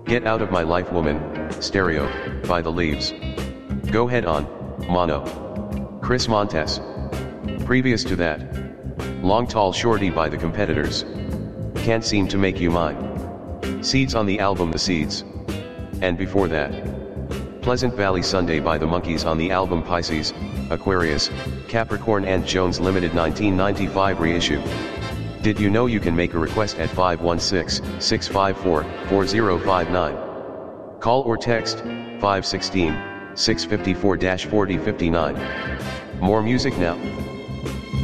Get Out of My Life Woman, Stereo, by The Leaves. Go Head On, Mono. Chris Montes. Previous to that, Long Tall Shorty by The Competitors. Can't Seem to Make You Mine. Seeds on the album The Seeds. And before that, Pleasant Valley Sunday by The Monkees on the album Pisces, Aquarius, Capricorn and Jones Limited 1995 reissue. Did you know you can make a request at 516-654-4059? Call or text 516-654-4059. More music now.